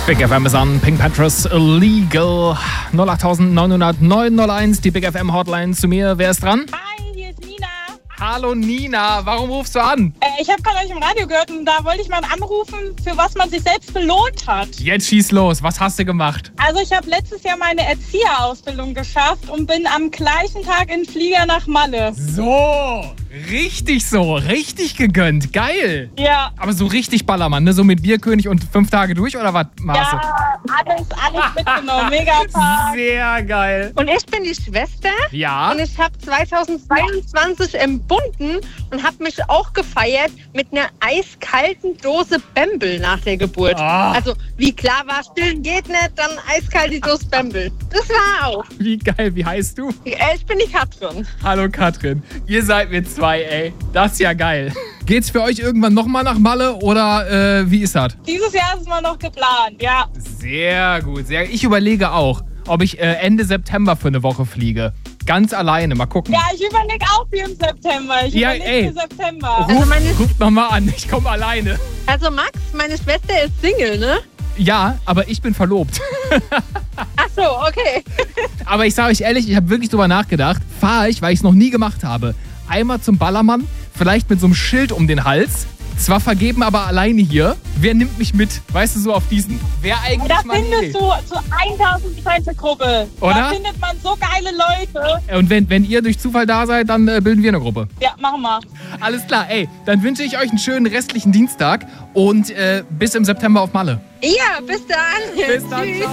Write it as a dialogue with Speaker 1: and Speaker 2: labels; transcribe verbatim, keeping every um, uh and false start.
Speaker 1: Big F M ist an, Pink Panthers Illegal. null acht neun null neun null eins, die Big F M Hotline zu mir. Wer ist dran?
Speaker 2: Hi, hier ist Nina.
Speaker 1: Hallo Nina, warum rufst du an?
Speaker 2: Äh, ich habe gerade euch im Radio gehört und da wollte ich mal anrufen, für was man sich selbst belohnt hat.
Speaker 1: Jetzt schieß los, was hast du gemacht?
Speaker 2: Also ich habe letztes Jahr meine Erzieherausbildung geschafft und bin am gleichen Tag in Flieger nach Malle.
Speaker 1: So, richtig so, richtig gegönnt, geil.
Speaker 2: Ja.
Speaker 1: Aber so richtig Ballermann, ne? So mit Bierkönig und fünf Tage durch oder was machst du?
Speaker 2: Ja, alles, alles mitgenommen, mega Park.
Speaker 1: Sehr geil.
Speaker 3: Und ich bin die Schwester.
Speaker 1: Ja?
Speaker 3: Und ich habe zweitausendzweiundzwanzig entbunden und habe mich auch gefeiert mit einer eiskalten Dose Bembel nach der Geburt.
Speaker 1: Ah.
Speaker 3: Also, wie klar war, stillen geht nicht, dann eiskalt die Dose Bembel. Das war auch.
Speaker 1: Wie geil, wie heißt du?
Speaker 3: Ich bin die Katrin.
Speaker 1: Hallo Katrin, ihr seid mit zwei, ey. Das ist ja geil. Geht's für euch irgendwann nochmal nach Malle oder äh, wie ist das?
Speaker 2: Dieses Jahr ist mal noch geplant, ja.
Speaker 1: Sehr gut, sehr. Ich überlege auch, ob ich äh, Ende September für eine Woche fliege. Ganz alleine, mal gucken.
Speaker 2: Ja, ich überlege auch für im September. Ich
Speaker 1: Ja,
Speaker 2: überlege
Speaker 1: ey.
Speaker 2: für September.
Speaker 1: Ruf,
Speaker 3: Also meine-
Speaker 1: ruf nochmal an, ich komme alleine.
Speaker 3: Also Max, meine Schwester ist Single, ne?
Speaker 1: Ja, aber ich bin verlobt.
Speaker 3: Ach so, okay.
Speaker 1: Aber ich sage euch ehrlich, ich habe wirklich drüber nachgedacht. Fahre ich, weil ich es noch nie gemacht habe. Einmal zum Ballermann, vielleicht mit so einem Schild um den Hals. Zwar vergeben, aber alleine hier. Wer nimmt mich mit? Weißt du, so auf diesen. Wer eigentlich
Speaker 2: Da
Speaker 1: mal
Speaker 2: findest du zu tausend Prozent eine Gruppe.
Speaker 1: Oder?
Speaker 2: Da findet man so geile Leute.
Speaker 1: Und wenn, wenn ihr durch Zufall da seid, dann äh, bilden wir eine Gruppe.
Speaker 2: Ja, machen wir.
Speaker 1: Alles klar, ey, dann wünsche ich euch einen schönen restlichen Dienstag und äh, bis im September auf Malle.
Speaker 3: Ja, bis dann.
Speaker 1: Bis dann,
Speaker 3: Tschüss.
Speaker 1: ciao.